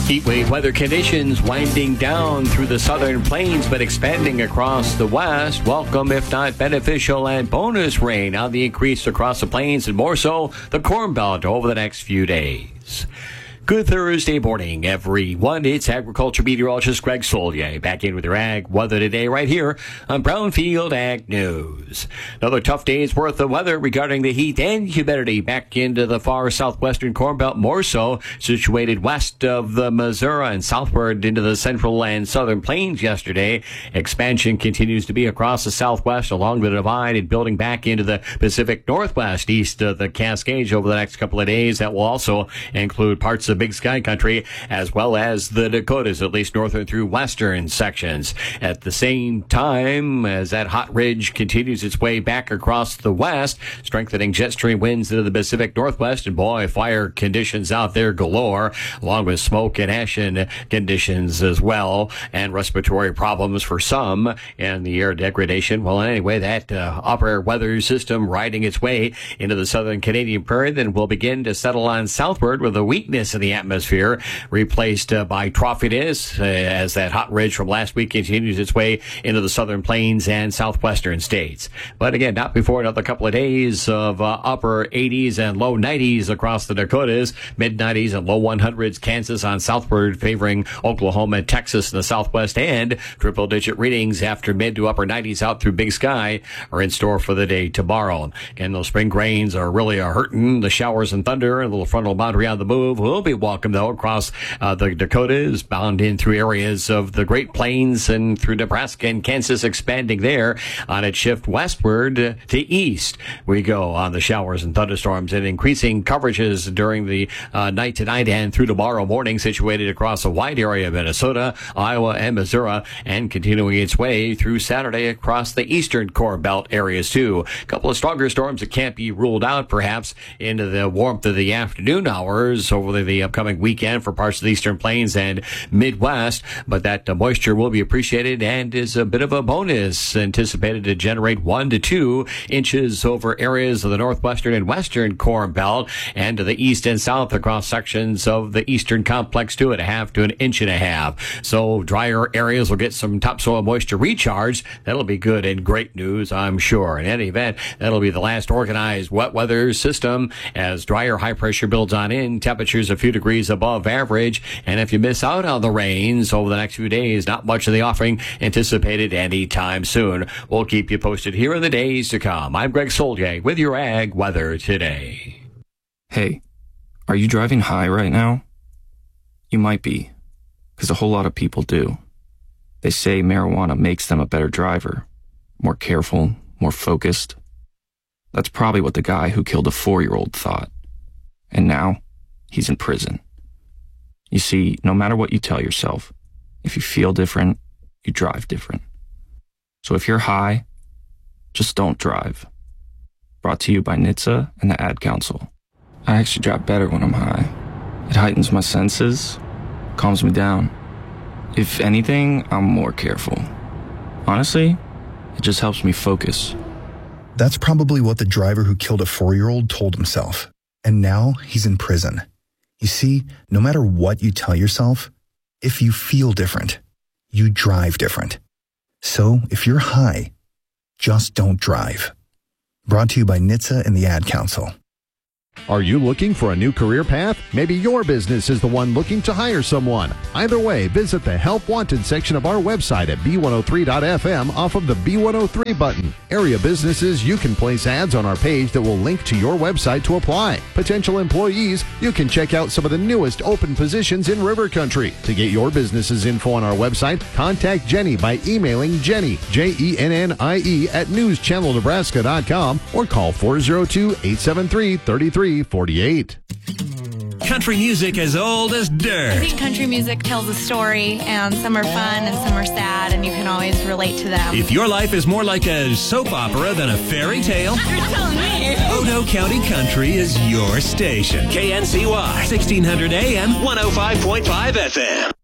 Heat wave weather conditions winding down through the southern plains but expanding across the west. Welcome, if not beneficial, and bonus rain on the increase across the plains and more so the Corn Belt over the next few days. Good Thursday morning, everyone. It's agriculture meteorologist Greg Solier back in with your ag weather today right here on Brownfield Ag News. Another tough day's worth of weather regarding the heat and humidity back into the far southwestern Corn Belt, more so situated west of the Missouri and southward into the central and southern plains yesterday. Expansion continues to be across the southwest along the divide and building back into the Pacific Northwest east of the Cascades over the next couple of days. That will also include parts of Big Sky Country, as well as the Dakotas, at least northern through western sections. At the same time as that hot ridge continues its way back across the west, strengthening jet stream winds into the Pacific Northwest, and boy, fire conditions out there galore, along with smoke and ash conditions as well, and respiratory problems for some, and the air degradation. Well, anyway, that upper weather system riding its way into the southern Canadian prairie then will begin to settle on southward with a weakness in the atmosphere, replaced by troughiness as that hot ridge from last week continues its way into the southern plains and southwestern states. But again, not before another couple of days of upper 80s and low 90s across the Dakotas, mid 90s and low 100s, Kansas on southward favoring Oklahoma and Texas in the southwest, and triple-digit readings after mid to upper 90s out through Big Sky are in store for the day tomorrow. Again, those spring grains are really hurting. The showers and thunder and a little frontal boundary on the move will be welcome, though, across the Dakotas, bound in through areas of the Great Plains and through Nebraska and Kansas, expanding there on its shift westward to east. We go on the showers and thunderstorms and increasing coverages during the night tonight and through tomorrow morning, situated across a wide area of Minnesota, Iowa, and Missouri, and continuing its way through Saturday across the eastern Corn Belt areas, too. A couple of stronger storms that can't be ruled out, perhaps, into the warmth of the afternoon hours over the upcoming weekend for parts of the eastern plains and Midwest, but that moisture will be appreciated and is a bit of a bonus, anticipated to generate 1 to 2 inches over areas of the northwestern and western Corn Belt, and to the east and south across sections of the eastern complex, 2.5 to 1.5 inches. So drier areas will get some topsoil moisture recharge. That'll be good and great news, I'm sure. In any event, that'll be the last organized wet weather system as drier high pressure builds on in, temperatures a few degrees above average. And if you miss out on the rains over the next few days, not much of the offering anticipated anytime soon. We'll keep you posted here in the days to come. I'm Greg Solier with your ag weather today. Hey, are you driving high right now? You might be, because a whole lot of people do. They say marijuana makes them a better driver, more careful, more focused. That's probably what the guy who killed a 4-year-old thought. And now, he's in prison. You see, no matter what you tell yourself, if you feel different, you drive different. So if you're high, just don't drive. Brought to you by NHTSA and the Ad Council. I actually drive better when I'm high. It heightens my senses, calms me down. If anything, I'm more careful. Honestly, it just helps me focus. That's probably what the driver who killed a 4-year-old told himself. And now he's in prison. You see, no matter what you tell yourself, if you feel different, you drive different. So if you're high, just don't drive. Brought to you by NHTSA and the Ad Council. Are you looking for a new career path? Maybe your business is the one looking to hire someone. Either way, visit the Help Wanted section of our website at b103.fm off of the B103 button. Area businesses, you can place ads on our page that will link to your website to apply. Potential employees, you can check out some of the newest open positions in River Country. To get your business's info on our website, contact Jenny by emailing Jenny, Jennie, at newschannelnebraska.com or call 402-873-3348. Country music as old as dirt. I think country music tells a story, and some are fun and some are sad, and you can always relate to them. If your life is more like a soap opera than a fairy tale, You're telling me. Odo County Country is your station. KNCY, 1600 AM, 105.5 FM.